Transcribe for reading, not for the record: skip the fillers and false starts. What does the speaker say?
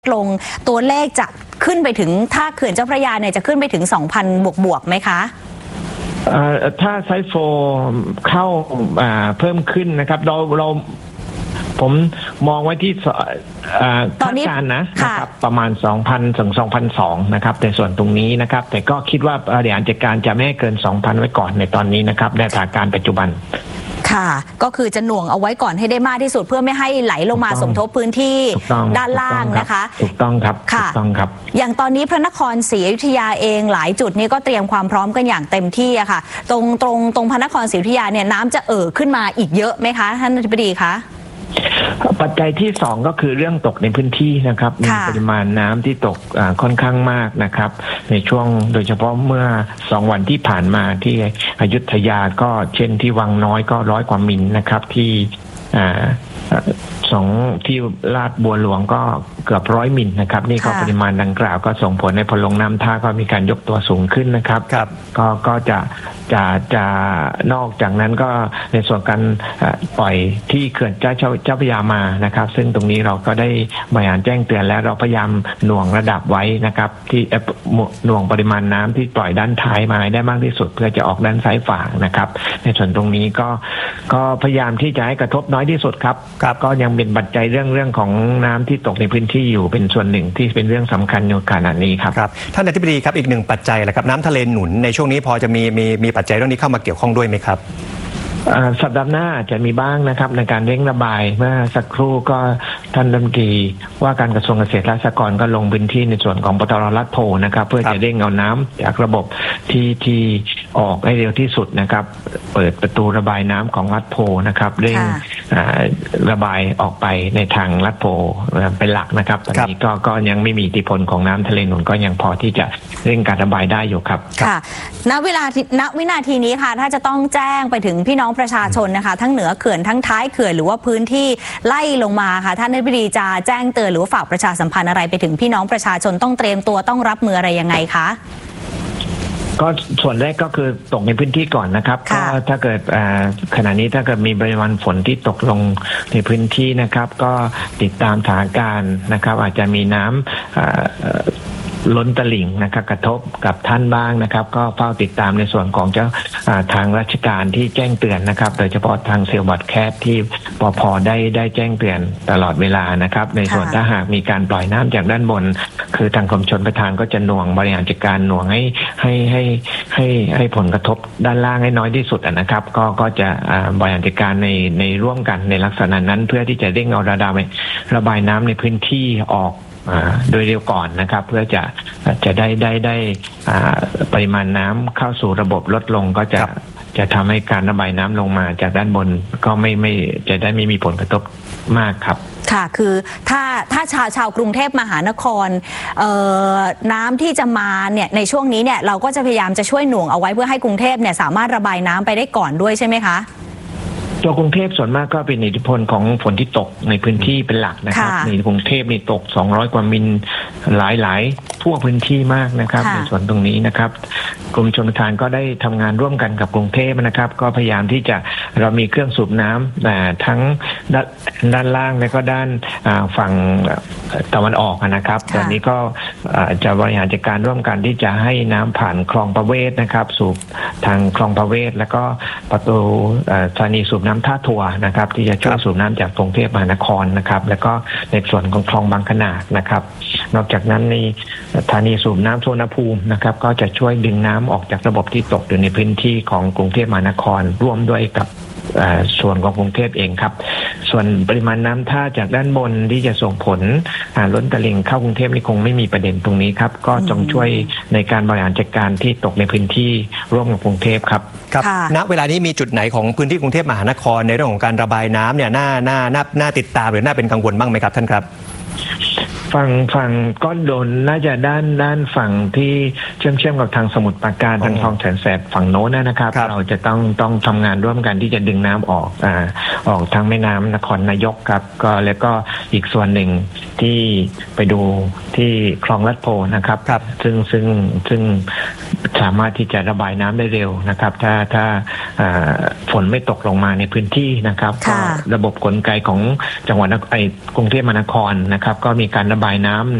ลงตัวเลขจะขึ้นไปถึงถ้าเขื่อนเจ้าพระยาเนี่ยจะขึ้นไปถึง 2,000 บวกไหมคะถ้าไซโฟเข้าเพิ่มขึ้นนะครับผมมองไว้ที่คาดการณ์นะครับประมาณ 2,000 ถึง 2,200 นะครับในส่วนตรงนี้นะครับแต่ก็คิดว่าบริหารจัดการจะไม่ให้เกิน 2,000 ไว้ก่อนในตอนนี้นะครับในสถานการณ์ปัจจุบันค่ะก็คือจะหน่วงเอาไว้ก่อนให้ได้มากที่สุดเพื่อไม่ให้ไหลลงมาสมทบพื้นที่ด้านล่างนะคะถูกต้องครับถูกต้องครับอย่างตอนนี้พระนครศรีอยุธยาเองหลายจุดนี้ก็เตรียมความพร้อมกันอย่างเต็มที่อะค่ะตรงพระนครศรีอยุธยาเนี่ยน้ำจะขึ้นมาอีกเยอะไหมคะท่านอธิบดีคะปัจจัยที่2ก็คือเรื่องตกในพื้นที่นะครับมีปริมาณน้ำที่ตกค่อนข้างมากนะครับในช่วงโดยเฉพาะเมื่อ2วันที่ผ่านมาที่อยุธยาก็เช่นที่วังน้อยก็100 กว่ามิลนะครับที่ที่ลาดบัวหลวงก็เกือบ100 มิลนะครับนี่ก็ปริมาณดังกล่าวก็ส่งผลในพอลงน้ำท่าก็มีการยกตัวสูงขึ้นนะครับก็จะนอกจากนั้นก็ในส่วนการปล่อยที่เขื่อนเจ้าพระยามานะครับซึ่งตรงนี้เราก็ได้บริหารแจ้งเตือนแล้วเราพยายามหน่วงระดับไว้นะครับที่หน่วงปริมาณน้ำที่ปล่อยด้านท้ายมาได้มากที่สุดเพื่อจะออกด้านซ้ายฝั่งนะครับในส่วนตรงนี้ก็พยายามที่จะให้กระทบน้อยที่สุดครับก็ยังเป็นปัจจัยเรื่องของน้ำที่ตกในพื้นที่อยู่เป็นส่วนหนึ่งที่เป็นเรื่องสำคัญในขณะนี้ครับท่านอธิบดีครับอีกหนึ่งปัจจัยแหละครับน้ำทะเลหนุนในช่วงนี้พอจะมีปัจจัยเรื่องนี้เข้ามาเกี่ยวข้องด้วยไหมครับสัปดาห์หน้าจะมีบ้างนะครับในการเร่งระบายเมื่อสักครู่ก็ท่านรัฐมนตรีว่าการกระทรวงเกษตรและสหกรณ์ก็ลงพื้นที่ในส่วนของปตท.ลาดโพนะครับเพื่อจะเร่งเอาน้ำจากระบบที่ออกให้เร็วที่สุดนะครับเปิดประตูระบายน้ำของลาดโพนะครับเร่งระบายออกไปในทางลาดโพเป็นหลักนะครับตอนนี้ก็ยังไม่มีอิทธิพลของน้ำทะเลหนุนก็ยังพอที่จะเร่งการระบายได้อยู่ครับค่ะณวินาทีนี้ค่ะถ้าจะต้องแจ้งไปถึงพี่น้องประชาชนนะคะทั้งเหนือเขื่อนทั้งท้ายเขื่อนหรือว่าพื้นที่ไล่ลงมาค่ะท่านอธิบดีจะแจ้งเตือนหรือว่าฝากประชาสัมพันธ์อะไรไปถึงพี่น้องประชาชนต้องเตรียมตัวต้องรับมืออะไรยังไงคะก็ส่วนแรกก็คือตกในพื้นที่ก่อนนะครับก็ถ้าเกิดขณะนี้ถ้าเกิดมีปริมาณฝนที่ตกลงในพื้นที่นะครับก็ติดตามสถานการณ์นะครับอาจจะมีน้ำล้นตลิ่งนะครับกระทบกับท่านบ้างนะครับก็เฝ้าติดตามในส่วนของทางราชการที่แจ้งเตือนนะครับโดยเฉพาะทางเซลล์บอดแคสที่ปภ.ได้แจ้งเตือนตลอดเวลานะครับในส่วนถ้าหากมีการปล่อยน้ำจากด้านบนคือทางกรมชลประทานก็จะหน่วงบริหารจัดการหน่วงให้ผลกระทบด้านล่างให้น้อยที่สุดนะครับก็จะบริหารจัดการในร่วมกันในลักษณะนั้นเพื่อที่จะเร่งเอาระบายน้ำในพื้นที่ออกโดยเร็วก่อนนะครับเพื่อจะได้ปริมาณน้ำเข้าสู่ระบบลดลงก็จะทำให้การระบายน้ำลงมาจากด้านบนก็ไม่จะได้ไม่มีผลกระทบมากครับค่ะคือถ้าชาวกรุงเทพมหานครน้ำที่จะมาเนี่ยในช่วงนี้เนี่ยเราก็จะพยายามจะช่วยหน่วงเอาไว้เพื่อให้กรุงเทพเนี่ยสามารถระบายน้ำไปได้ก่อนด้วยใช่ไหมคะตัวกรุงเทพส่วนมากก็เป็นอิทธิพลของฝนที่ตกในพื้นที่เป็นหลักนะครับในกรุงเทพนี่ตก200 กว่ามิลหลายทั่วพื้นที่มากนะครับในส่วนตรงนี้นะครับกรมชลประทานก็ได้ทำงานร่วมกันกับกรุงเทพนะครับก็พยายามที่จะเรามีเครื่องสูบน้ำทั้งด้านล่างและก็ด้านฝั่งตะวันออกนะครับตอนนี้ก็จะบริหารจัดการร่วมกันที่จะให้น้ำผ่านคลองประเวศนะครับสูบทางคลองประเวศแล้วก็ประตูสถานีสูบน้ำท่าทัวนะครับที่จะช่วยสูบน้ำจากกรุงเทพมหานครนะครับแล้วก็ในส่วนของคลองบางขนาดนะครับนอกจากนั้นในสถานีสูบน้ำสุวรรณภูมินะครับก็จะช่วยดึงน้ำออกจากระบบที่ตกอยู่ในพื้นที่ของกรุงเทพมหานครร่วมด้วยกับส่วนของกรุงเทพเองครับส่วนปริมาณน้ำท่าจากด้านบนที่จะส่งผลล้นตลิ่งเข้ากรุงเทพนี่คงไม่มีประเด็นตรงนี้ครับก็จงช่วยในการบริหารจัดการที่ตกในพื้นที่ร่วมกับกรุงเทพครับครับณเวลานี้มีจุดไหนของพื้นที่กรุงเทพมหานครในเรื่องของการระบายน้ำเนี่ยน่าติดตามหรือน่าเป็นกังวลบ้างไหมครับท่านครับฝั่งก้อนโดนน่าจะด้านฝั่งที่เชื่อมกับทางสมุทรปราการทางคลองแสนแสบฝั่งโน้นนะครับเราจะต้องทำงานร่วมกันที่จะดึงน้ำออกทางแม่น้ำนครนายกครับก็แล้วก็อีกส่วนหนึ่งที่ไปดูที่คลองลัดโพนะครับซึ่งสามารถที่จะระบายน้ำได้เร็วนะครับถ้าฝนไม่ตกลงมาในพื้นที่นะครับก็ระบบกลไกของจังหวัดกรุงเทพมหานครนะครับก็มีการระบายน้ำ